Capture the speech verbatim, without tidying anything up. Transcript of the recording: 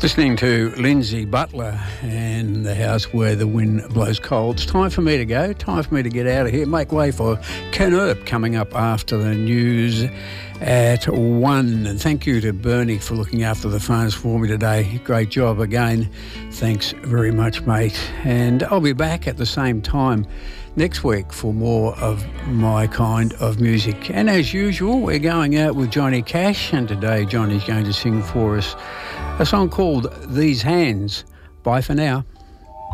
Listening to Lindsay Butler and The House Where the Wind Blows Cold. It's time for me to go. Time for me to get out of here. Make way for Ken Earp coming up after the news at one. And thank you to Bernie for looking after the phones for me today. Great job again. Thanks very much, mate. And I'll be back at the same time next week for more of my kind of music. And as usual, we're going out with Johnny Cash, and today Johnny's going to sing for us a song called These Hands. Bye for now.